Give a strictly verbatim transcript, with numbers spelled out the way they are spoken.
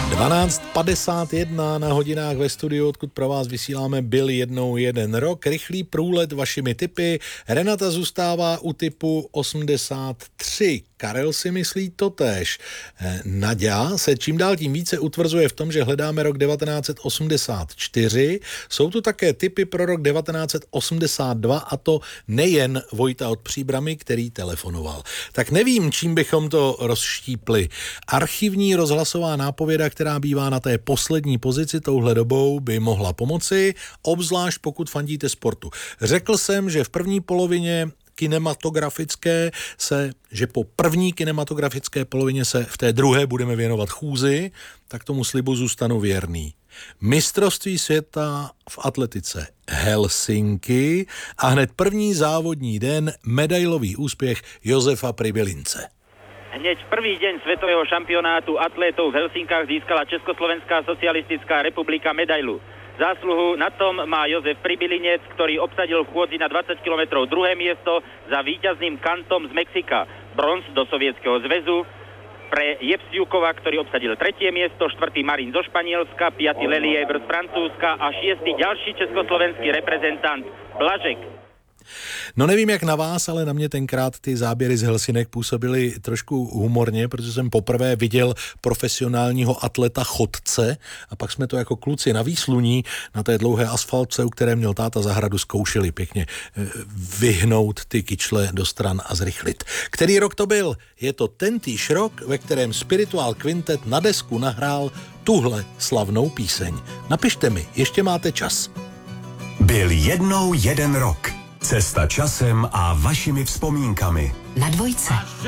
dvanáct padesát jedna na hodinách ve studiu, odkud pro vás vysíláme Byl jednou jeden rok. Rychlý průlet vašimi tipy. Renata zůstává u typu osmdesát tři. Karel si myslí totéž. Naďa se čím dál tím více utvrzuje v tom, že hledáme rok devatenáct osmdesát čtyři. Jsou tu také tipy pro rok devatenáct osmdesát dva, a to nejen Vojta od Příbramy, který telefonoval. Tak nevím, čím bychom to rozštípli. Archivní rozhlasová nápověda, která bývá na té poslední pozici touhle dobou, by mohla pomoci, obzvlášť pokud fandíte sportu. Řekl jsem, že v první polovině kinematografické se, že po první kinematografické polovině se v té druhé budeme věnovat chůzi, tak tomu slibu zůstanu věrný. Mistrovství světa v atletice Helsinki a hned první závodní den medailový úspěch Josefa Pribylince. Hneď prvý deň svetového šampionátu atlétov v Helsinkách získala Československá socialistická republika medailu. Zásluhu na tom má Jozef Pribylinec, ktorý obsadil v chôdzi na dvadsať kilometrov druhé miesto za víťazným kantom z Mexika. Bronz do Sovietskeho zväzu pre Jevsiukova, ktorý obsadil tretie miesto, štvrtý Marin zo Španielska, piaty Lelievre z Francúzska a šiestý ďalší československý reprezentant Blažek. No nevím jak na vás, ale na mě tenkrát ty záběry z Helsinek působily trošku humorně, protože jsem poprvé viděl profesionálního atleta chodce a pak jsme to jako kluci na výsluní na té dlouhé asfaltce, u které měl táta zahradu, zkoušeli pěkně vyhnout ty kyčle do stran a zrychlit. Který rok to byl? Je to tentýž rok, ve kterém Spiritual Quintet na desku nahrál tuhle slavnou píseň. Napište mi, ještě máte čas. Byl jednou jeden rok. Cesta časem a vašimi vzpomínkami. Na dvojce.